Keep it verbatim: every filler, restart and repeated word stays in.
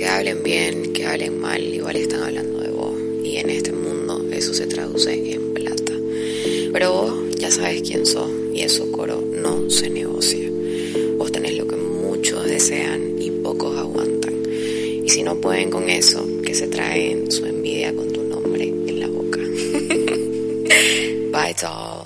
hablen bien, que hablen mal, igual están hablando de vos. Y en este mundo eso se traduce en plata. Pero vos ya sabes quién sos y eso, coro, no se negocia. Vos tenés lo que muchos desean y pocos aguantan. Y si no pueden con eso, que se traen su envidia con tu nombre en la boca. Bye, doll.